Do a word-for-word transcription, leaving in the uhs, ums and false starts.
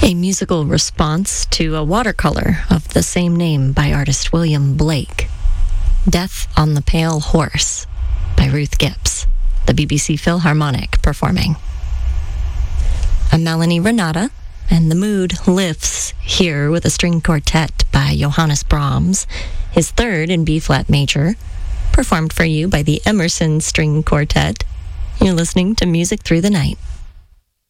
a musical response to a watercolor of the same name by artist William Blake. Death on the Pale Horse by Ruth Gibbs, the B B C Philharmonic performing. A Melanie Renata, and the mood lifts here with a string quartet by Johannes Brahms, his third in B-flat major, performed for you by the Emerson String Quartet. You're listening to Music Through the Night.